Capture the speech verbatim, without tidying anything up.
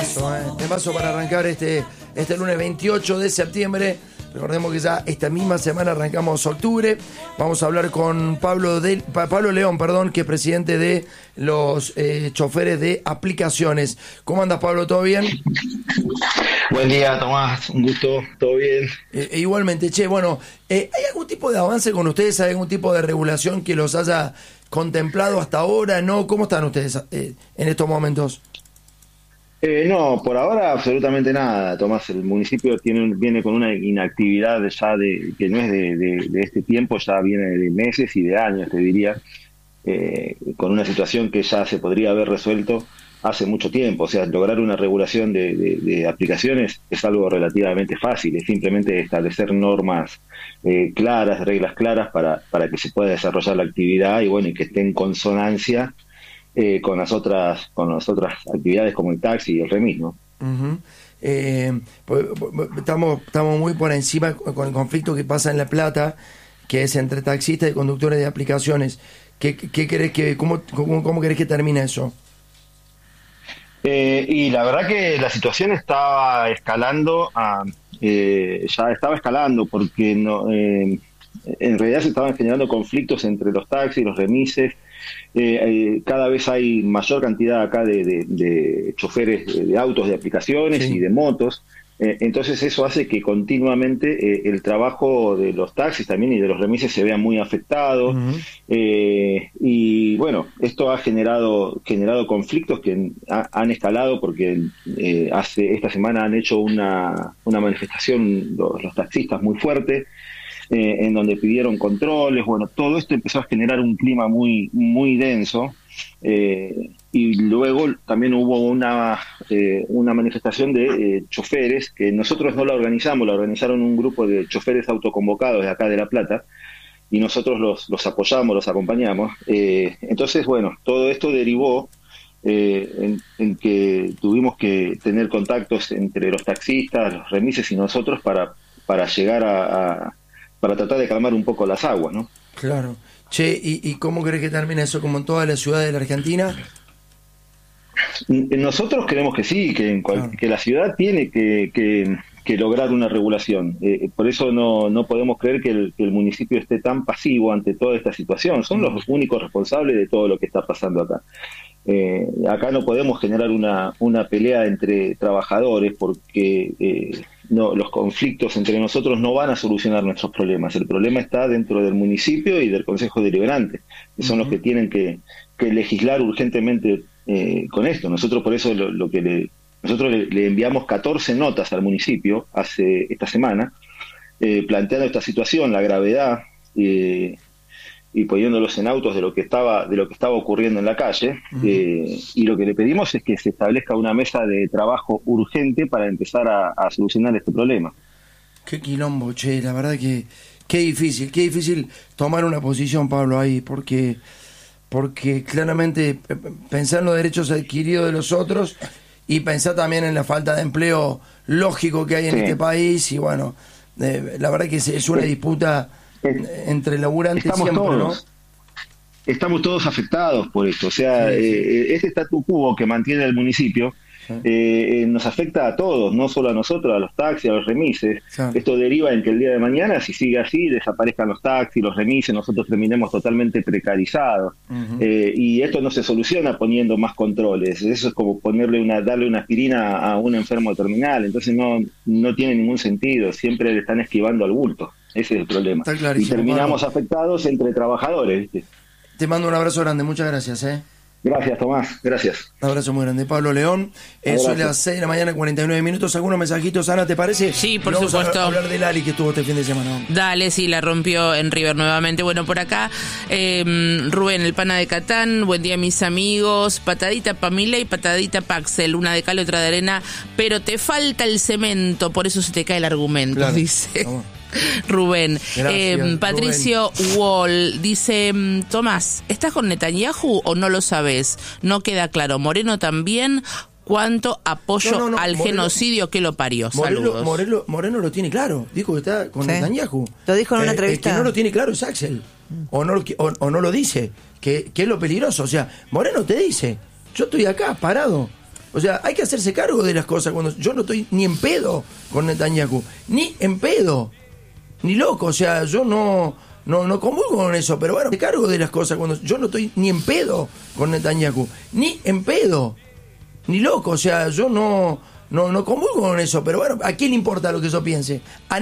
Eso, eh. Temazo para arrancar este, este lunes veintiocho de septiembre. Recordemos que ya esta misma semana arrancamos octubre. Vamos a hablar con Pablo, de, Pablo León, perdón, que es presidente de los eh, choferes de aplicaciones. ¿Cómo andas, Pablo? ¿Todo bien? Buen día, Tomás. Un gusto. ¿Todo bien? Eh, igualmente, che, bueno, eh, ¿hay algún tipo de avance con ustedes? ¿Hay algún tipo de regulación que los haya contemplado hasta ahora? ¿No? ¿Cómo están ustedes eh, en estos momentos? Eh, no, por ahora absolutamente nada, Tomás. El municipio tiene viene con una inactividad ya de que no es de, de, de este tiempo, ya viene de meses y de años, te diría, eh, con una situación que ya se podría haber resuelto hace mucho tiempo. O sea, lograr una regulación de, de, de aplicaciones es algo relativamente fácil, es simplemente establecer normas eh, claras, reglas claras para, para que se pueda desarrollar la actividad y bueno, y que esté en consonancia Eh, con las otras con las otras actividades como el taxi y el remis, ¿no? Uh-huh. eh, pues, estamos estamos muy por encima con el conflicto que pasa en La Plata, que es entre taxistas y conductores de aplicaciones. ¿Qué, qué querés que cómo, cómo cómo querés que termine eso? Eh, y la verdad que la situación estaba escalando, a, eh, ya estaba escalando porque no, eh, en realidad se estaban generando conflictos entre los taxis, los remises. Eh, eh, cada vez hay mayor cantidad acá de, de, de choferes de, de autos, de aplicaciones Sí. y de motos. Eh, entonces eso hace que continuamente eh, el trabajo de los taxis también y de los remises se vea muy afectado. Uh-huh. Eh, y bueno, esto ha generado generado conflictos que ha, han escalado porque eh, hace esta semana han hecho una, una manifestación los, los taxistas muy fuerte. Eh, en donde pidieron controles. Bueno, todo esto empezó a generar un clima muy muy denso, eh, y luego también hubo una eh, una manifestación de eh, choferes, que nosotros no la organizamos, la organizaron un grupo de choferes autoconvocados de acá de La Plata, y nosotros los, los apoyamos, los acompañamos. Eh, entonces, bueno, todo esto derivó eh, en, en que tuvimos que tener contactos entre los taxistas, los remises y nosotros para, para llegar a... a para tratar de calmar un poco las aguas, ¿no? Claro. Che, ¿y, y cómo crees que termine eso? ¿Como en todas las ciudades de la Argentina? Nosotros creemos que sí, que, en cual, claro. que la ciudad tiene que, que, que lograr una regulación. Eh, por eso no, no podemos creer que el, que el municipio esté tan pasivo ante toda esta situación. Son los únicos responsables de todo lo que está pasando acá. Eh, acá no podemos generar una, una pelea entre trabajadores porque eh, no, los conflictos entre nosotros no van a solucionar nuestros problemas. El problema está dentro del municipio y del Consejo Deliberante, que son uh-huh. los que tienen que, que legislar urgentemente eh, con esto. Nosotros por eso lo, lo que le, nosotros le, le enviamos catorce notas al municipio hace esta semana, eh, planteando esta situación, la gravedad, eh, y poniéndolos en autos de lo que estaba de lo que estaba ocurriendo en la calle. Uh-huh. eh, y lo que le pedimos es que se establezca una mesa de trabajo urgente para empezar a, a solucionar este problema. Qué quilombo, che, la verdad que qué difícil, qué difícil tomar una posición, Pablo, ahí, porque porque claramente pensar en los derechos adquiridos de los otros y pensar también en la falta de empleo lógico que hay en sí. este país, y bueno, eh, la verdad que es, es una disputa entre laburantes siempre, todos, ¿no? Estamos todos afectados por esto. O sea, sí, sí. Eh, este statu quo que mantiene el municipio sí. eh, nos afecta a todos, no solo a nosotros, a los taxis, a los remises. Sí. Esto deriva en que el día de mañana, si sigue así, desaparezcan los taxis, los remises, nosotros terminemos totalmente precarizados. Uh-huh. Eh, y esto no se soluciona poniendo más controles. Eso es como ponerle una, darle una aspirina a un enfermo terminal. Entonces no, no tiene ningún sentido. Siempre le están esquivando al bulto. Ese es el problema. Y terminamos Pablo. afectados entre trabajadores, ¿viste? Te mando un abrazo grande, muchas gracias, ¿eh? Gracias, Tomás, gracias. Un abrazo muy grande. Pablo León, eh, son las seis de la mañana, cuarenta y nueve minutos. ¿Algunos mensajitos, Ana, te parece? Sí, por Vamos supuesto. Vamos a hablar de Lali, que estuvo este fin de semana. Dale, sí, la rompió en River nuevamente. Bueno, por acá, eh, Rubén, el pana de Catán. Buen día, mis amigos. Patadita pa' Milei y patadita pa' Axel. Una de cal y otra de arena. Pero te falta el cemento, por eso se te cae el argumento, claro. dice. Vamos. Rubén. Gracias, eh, Patricio Rubén. Wall dice: Tomás, ¿estás con Netanyahu o no lo sabes? No queda claro. Moreno también. ¿Cuánto apoyo no, no, no, al Moreno, genocidio que lo parió? Moreno, Saludos. Moreno, Moreno lo tiene claro. Dijo que está con sí. Netanyahu. Lo dijo en una eh, entrevista. El que no lo tiene claro es Axel. O no, o, o no lo dice. Que, que es lo peligroso. O sea, Moreno te dice: yo estoy acá, parado. O sea, hay que hacerse cargo de las cosas. Cuando yo no estoy ni en pedo con Netanyahu, ni en pedo, ni loco. O sea, yo no, no, no comulgo con eso, pero bueno, me cargo de las cosas. Cuando yo no estoy ni en pedo con Netanyahu, ni en pedo, ni loco. O sea, yo no, no, no comulgo con eso, pero bueno, ¿a quién le importa lo que yo piense? A